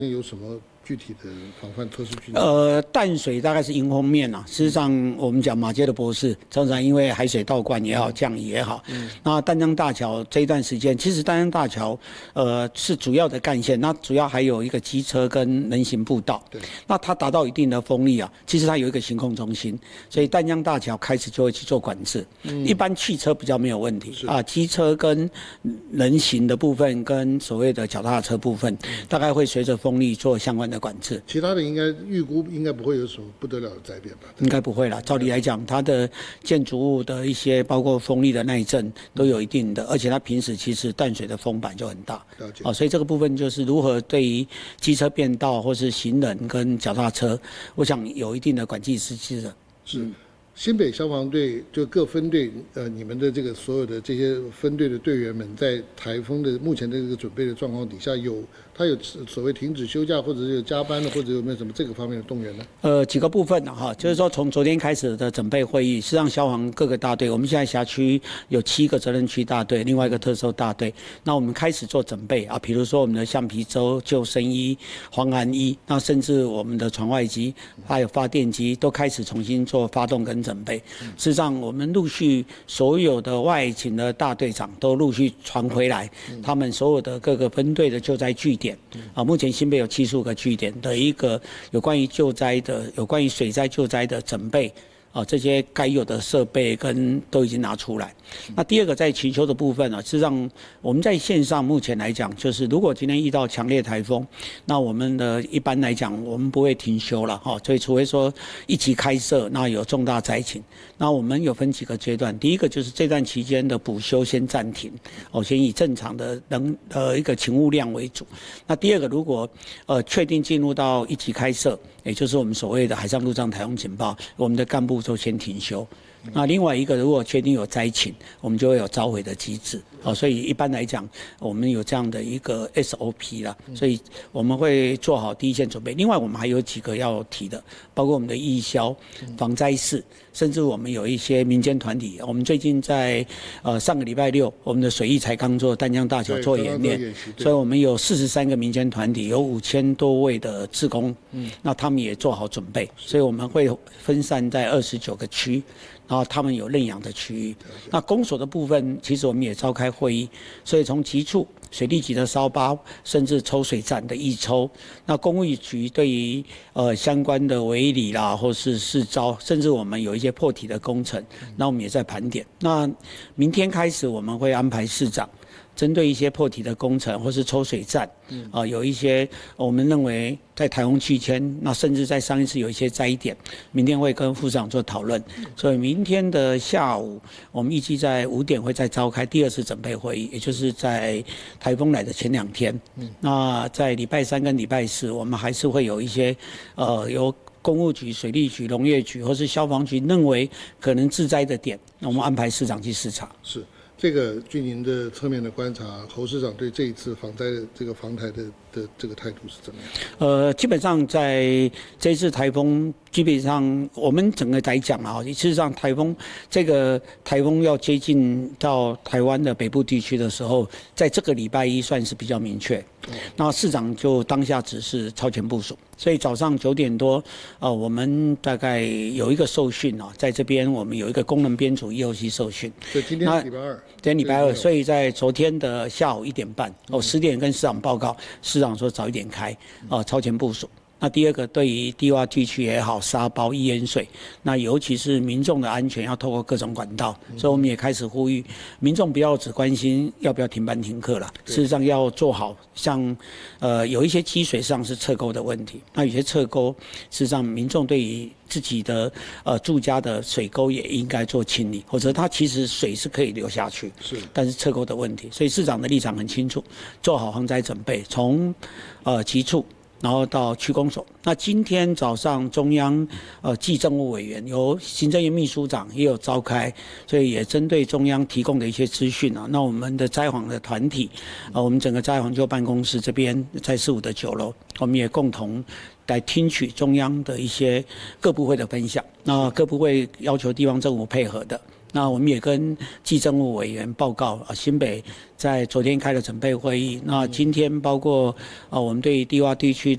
有什么具体的防范特殊军？ 淡水大概是迎风面啊。事实上，我们讲马街的博士，常常因为海水倒灌也好，降雨也好，那淡江大桥这一段时间，其实淡江大桥是主要的干线，那主要还有一个机车跟人行步道。 对， 那它达到一定的风力啊，其实它有一个行控中心，所以淡江大桥开始就会去做管制。一般汽车比较没有问题啊，机车跟人行的部分跟所谓的脚踏车部分，大概会随着风力做相关的管制。 其他的应该预估应该不会有什么不得了的灾变吧？ 应该不会啦。照理来讲，它的建筑物的一些包括风力的耐震都有一定的，而且它平时其实淡水的风板就很大。 了解。 所以这个部分就是如何对于机车变道或是行人跟脚踏车，我想有一定的管制实施的。 是。新北消防队就各分队，你们的这个所有的这些分队的队员们，在台风的目前的这个准备的状况底下，他有所谓停止休假，或者是有加班的，或者有没有什么这个方面的动员呢？ 几个部分哈，就是说从昨天开始的准备会议，实际上消防各个大队，我们现在辖区有7个责任区大队，另外一个特搜大队，那我们开始做准备啊，比如说我们的橡皮舟、救生衣、防寒衣，那甚至我们的船外机还有发电机都开始重新做发动跟准备。事实上，我们陆续所有的外勤的大队长都陆续传回来，他们所有的各个分队的救灾据点啊，目前新北有75个据点的一个有关于救灾的、有关于水灾救灾的准备。这些该有的设备跟都已经拿出来。那第二个在勤修的部分呢，事实上我们在线上目前来讲，就是如果今天遇到强烈台风，那我们的一般来讲我们不会停休了哈，所以除非说一级开设，那有重大灾情，那我们有分几个阶段。第一个就是这段期间的补修先暂停，先以正常的一个勤务量为主。那第二个，如果确定进入到一级开设，也就是我们所谓的海上陆上台风警报，我们的干部就先停休。那另外一个，如果确定有灾情，我们就会有召回的机制。所以一般来讲，我们有这样的一个 SOP 啦，所以我们会做好第一线准备。另外，我们还有几个要提的，包括我们的义消、防灾室，甚至我们有一些民间团体。我们最近在上个礼拜6，我们的水艺才刚做淡江大桥做演练，所以我们有43个民间团体，有5000多位的志工，那他们也做好准备，所以我们会分散在29个区。然后他们有认养的区域，那公所的部分，其实我们也召开会议，所以从局处、水利局的烧包，甚至抽水站的预抽，那公务局对于相关的围里啦，或是市招，甚至我们有一些破体的工程，那我们也在盘点。那明天开始我们会安排市长。针对一些破体的工程或是抽水站，有一些我们认为在台风期间，那甚至在上一次有一些灾点，明天会跟副市长做讨论。所以明天的下午，我们预计在5点会再召开第2次准备会议，也就是在台风来的前2天。那在礼拜3跟礼拜4，我们还是会有一些由公务局、水利局、农业局或是消防局认为可能致灾的点，那我们安排市长去视察。 是。这个据您的侧面的观察，侯市长对这一次防灾的这个防台的这个态度是怎么样？ 基本上在这一次台风，基本上我们整个来讲啊，事实上这个台风要接近到台湾的北部地区的时候，在这个礼拜1算是比较明确。那市长就当下指示超前部署，所以早上9点多，我们大概有一个受训啊，在这边我们有一个功能编组EOC受训。 对，今天是礼拜2。 今天礼拜2，所以在昨天的下午1点半，10点跟市长报告，市长说早一点开，超前部署。那第二个，对于低洼地区也好，沙包、易淹水，那尤其是民众的安全，要透过各种管道，所以我们也开始呼吁民众不要只关心要不要停班停课了，事实上要做好，像有一些积水上是侧沟的问题，那有些侧沟，事实上民众对于自己的住家的水沟也应该做清理，或者它其实水是可以流下去，但是侧沟的问题，所以市长的立场很清楚，做好防灾准备，从局处。然后到区公所。那今天早上中央暨政务委员由行政院秘书长也有召开，所以也针对中央提供的一些资讯啊，那我们的灾防的团体，我们整个灾防救办公室这边在4-5的9楼，我们也共同来听取中央的一些各部会的分享。那各部会要求地方政府配合的。那我们也跟暨政务委员报告新北在昨天开了准备会议，那今天包括我们对低洼地区